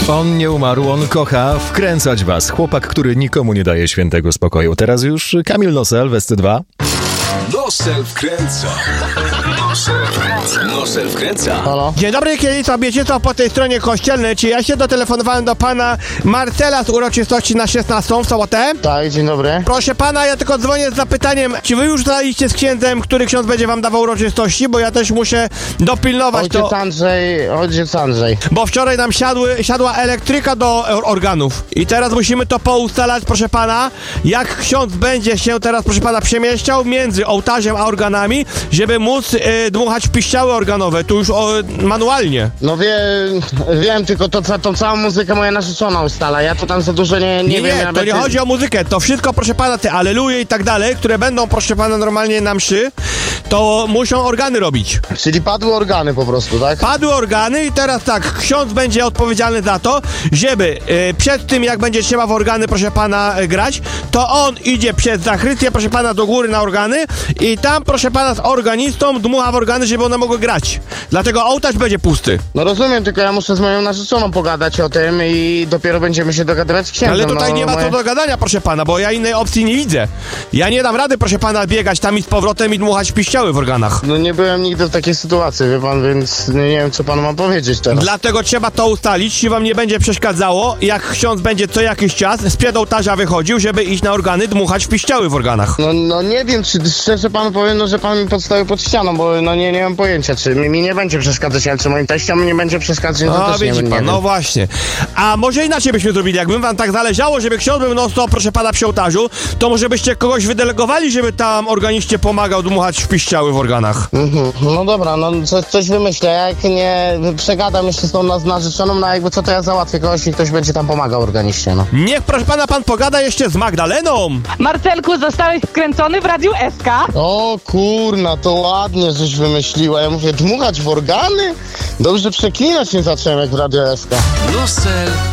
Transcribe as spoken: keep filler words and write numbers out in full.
On nie umarł, on kocha wkręcać was. Chłopak, który nikomu nie daje świętego spokoju. Teraz już Kamil Nosel w S C dwa. Nosel wkręca. Nosel wkręca. Nosel wkręca. Halo? Dzień dobry, kierowca Biecico po tej stronie kościelnej. Czy ja się dotelefonowałem do pana Marcela z uroczystości na szesnastą w sobotę? Tak, dzień dobry. Proszę pana, ja tylko dzwonię z zapytaniem, czy wy już zaliście z księdzem, który ksiądz będzie wam dawał uroczystości, bo ja też muszę dopilnować Ojciec to, Andrzej, ojciec Andrzej. bo wczoraj nam siadły, siadła elektryka do or- organów i teraz musimy to poustalać, proszę pana, jak ksiądz będzie się teraz, proszę pana, przemieszczał między ołtarzem a organami, żeby móc y, dmuchać piszczały organowe, tu już o, manualnie. No wie, wiem, tylko to, co- tą całą muzykę moja narzeczona ustala, ja to tam za dużo nie, nie, Nie, wiem. nie, nawet to nie chodzi o muzykę, to wszystko, proszę pana, te aleluje i tak dalej, które będą, proszę pana, normalnie na mszy, to muszą organy robić. Czyli padły organy po prostu, tak? Padły organy i teraz tak, ksiądz będzie odpowiedzialny za to, żeby e, przed tym, jak będzie trzeba w organy, proszę pana, e, grać, to on idzie przez zachrystię, proszę pana, do góry na organy i tam, proszę pana, z organistą dmucha w organy, żeby one mogły grać. Dlatego ołtarz będzie pusty. No rozumiem, tylko ja muszę z moją narzeczoną pogadać o tym i dopiero będziemy się dogadywać z księdzem. Ale tutaj no, nie ma moje... co do gadania, proszę pana, bo ja innej opcji nie widzę. Ja nie dam rady, proszę pana, biegać tam i z powrotem i dmuchać piszczały w organach. No nie byłem nigdy w takiej sytuacji, wie pan, więc nie wiem, co panu mam powiedzieć teraz. Dlatego trzeba to ustalić, czy wam nie będzie przeszkadzało, jak ksiądz będzie co jakiś czas sprzed ołtarza wychodził, żeby iść na organy, dmuchać piszczały w organach. No, no nie wiem, czy szczerze panu powiem, no, że pan mi podstawił pod ścianą, bo no nie, nie mam pojęcia, czy mi, mi nie będzie przeszkadzać, ale czy moim teściom nie będzie przeszkadzać, no to A też nie, widzi nie pan, wiem. no właśnie. A może inaczej byśmy zrobili, jakbym wam tak zależało, żeby ksiądz był non stop, proszę pana, przy ołtarzu, to może byście kogoś wydelegowali, żeby tam organiście pomagał dmuchać piszczały w organach. Mhm. No dobra, no coś, coś wymyślę, jak nie przegadam jeszcze z tą naz- narzeczoną, no jakby co to ja załatwię kogoś i ktoś będzie tam pomagał organiście, no. Niech, proszę pana, pan pogada jeszcze z Magdaleną. Marcelku, zostałeś wkręcony w Radiu S K? O kurna, to ładnie żeś wymyśliła, ja mówię, dmuchać w organy? Dobrze przeklinać nie zacząłem jak w Radio S K. Nosel